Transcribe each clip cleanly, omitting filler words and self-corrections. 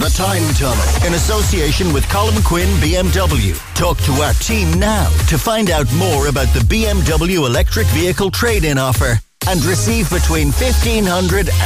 The Time Tunnel, in association with Colin Quinn BMW. Talk to our team now to find out more about the BMW electric vehicle trade-in offer and receive between €1,500 and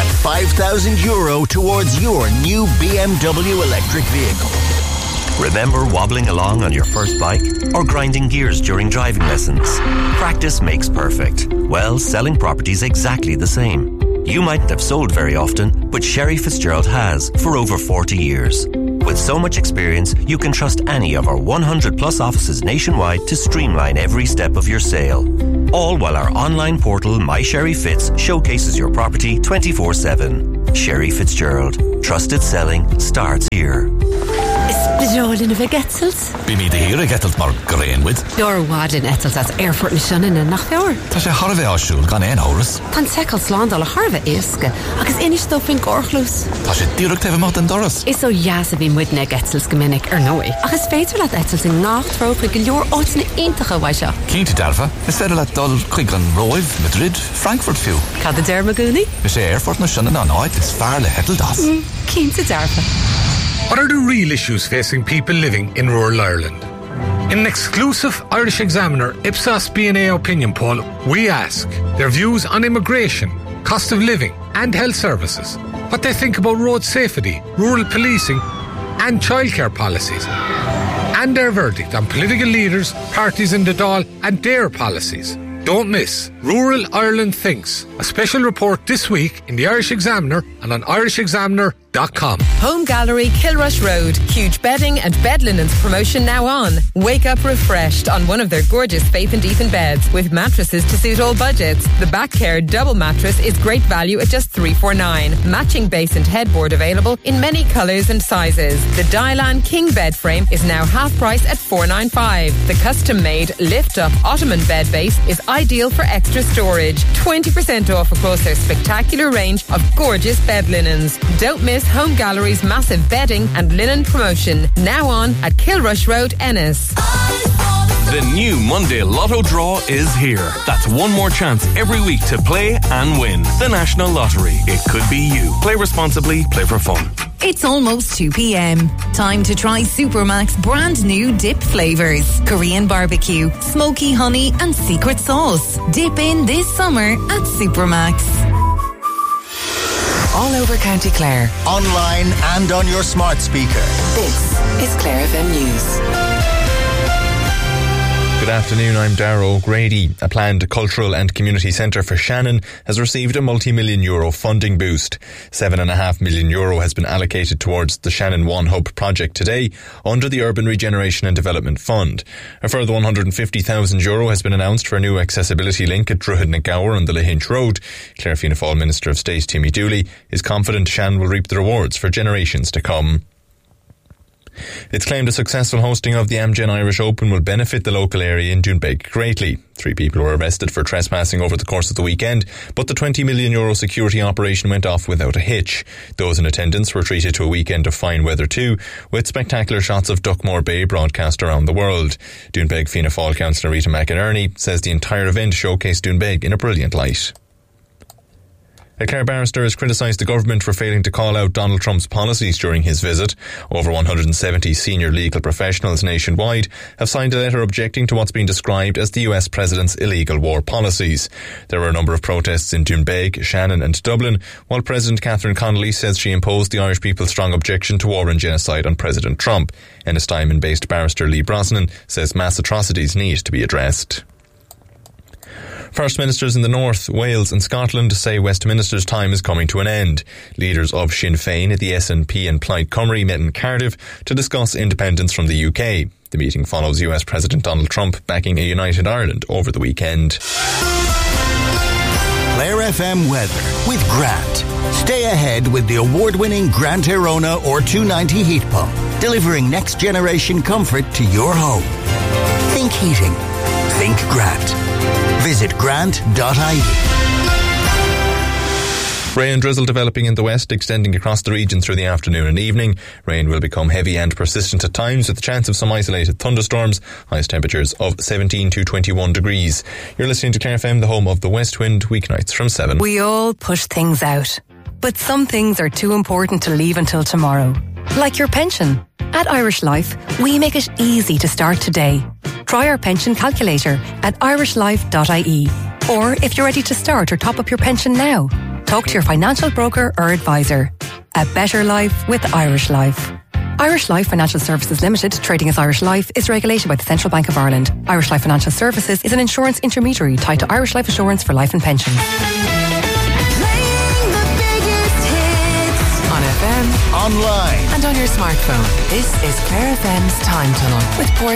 €5,000 towards your new BMW electric vehicle. Remember wobbling along on your first bike or grinding gears during driving lessons? Practice makes perfect. Well, selling property's exactly the same. You mightn't have sold very often, but Sherry Fitzgerald has for over 40 years. With so much experience, you can trust any of our 100 plus offices nationwide to streamline every step of your sale. All while our online portal, My Sherry Fitz, showcases your property 24/7. Sherry Fitzgerald. Trusted selling starts here. Bedolin of a Getzels? Bí mí de hir a Getzels mar Greenwood. Dor wadin Etzels as Airfort na Shannon and Nachthor. Tá sé harve ásúl gan ein horas. Tan sekal slandal a harve iske. Agus inis stofin gorchlus. Tá sé direct even mat an doras. Is so jas a bhí muid na Getzels geminnig noi. Agus féidir laat Etzels in Nachtro chuig leor ots na intige waisha. Cínti darfa. Is féidir laat dul chuig an Roiv, Madrid, Frankfurt fiú. Cad a dermagúni? Is sé Airfort na Shannon an áit is fearle hetel das. Cínti darfa. What are the real issues facing people living in rural Ireland? In an exclusive Irish Examiner Ipsos B&A opinion poll, we ask their views on immigration, cost of living and health services, what they think about road safety, rural policing and childcare policies, and their verdict on political leaders, parties in the Dáil and their policies. Don't miss Rural Ireland Thinks, a special report this week in the Irish Examiner and on irishexaminer.com. Home Gallery, Kilrush Road. Huge bedding and bed linens promotion now on. Wake up refreshed on one of their gorgeous Faith and Ethan beds with mattresses to suit all budgets. The Back Care double mattress is great value at just $349. Matching base and headboard available in many colours and sizes. The Dylan King bed frame is now half price at $495. The custom-made lift-up Ottoman bed base is ideal for extra storage. 20% off across their spectacular range of gorgeous bed linens. Don't miss Home Gallery's massive bedding and linen promotion. Now on at Kilrush Road, Ennis. The new Monday Lotto draw is here. That's one more chance every week to play and win. The National Lottery. It could be you. Play responsibly, play for fun. It's almost 2 p.m. Time to try Supermac's brand new dip flavours. Korean barbecue, smoky honey and secret sauce. Dip in this summer at Supermac's. All over County Clare. Online and on your smart speaker. This is Clare FM News. Good afternoon, I'm Darragh O'Grady. A planned cultural and community centre for Shannon has received a multi-million euro funding boost. €7.5 million has been allocated towards the Shannon One Hub project today under the Urban Regeneration and Development Fund. A further €150,000 has been announced for a new accessibility link at Drogheda na Gower on the Lahinch Road. Clare Fianna Fáil Minister of State Timmy Dooley is confident Shannon will reap the rewards for generations to come. It's claimed a successful hosting of the Amgen Irish Open will benefit the local area in Doonbeg greatly. 3 people were arrested for trespassing over the course of the weekend, but the €20 million security operation went off without a hitch. Those in attendance were treated to a weekend of fine weather too, with spectacular shots of Duckmore Bay broadcast around the world. Doonbeg Fianna Fáil councillor Rita McInerney says the entire event showcased Doonbeg in a brilliant light. A Clare barrister has criticised the government for failing to call out Donald Trump's policies during his visit. Over 170 senior legal professionals nationwide have signed a letter objecting to what's been described as the US president's illegal war policies. There were a number of protests in Doonbeg, Shannon and Dublin, while President Catherine Connolly says she imposed the Irish people's strong objection to war and genocide on President Trump. Ennistimon-based barrister Lee Brosnan says mass atrocities need to be addressed. First Ministers in the North, Wales and Scotland say Westminster's time is coming to an end. Leaders of Sinn Féin, the SNP and Plaid Cymru met in Cardiff to discuss independence from the UK. The meeting follows US President Donald Trump backing a united Ireland over the weekend. Clare FM weather with Grant. Stay ahead with the award-winning Grant Arona or 290 heat pump, delivering next-generation comfort to your home. Think heating. Think Grant. Visit grant.ie. Rain and drizzle developing in the west, extending across the region through the afternoon and evening. Rain will become heavy and persistent at times with the chance of some isolated thunderstorms. Highest temperatures of 17 to 21 degrees. You're listening to Clare FM, the home of the West Wind, weeknights from 7. We all push things out, but some things are too important to leave until tomorrow. Like your pension. At Irish Life, we make it easy to start today. Try our pension calculator at irishlife.ie. Or if you're ready to start or top up your pension now, talk to your financial broker or advisor. A better life with Irish Life. Irish Life Financial Services Limited, trading as Irish Life, is regulated by the Central Bank of Ireland. Irish Life Financial Services is an insurance intermediary tied to Irish Life Assurance for life and pensions. On FM, online, and on your smartphone. This is Claire FM's Time Tunnel with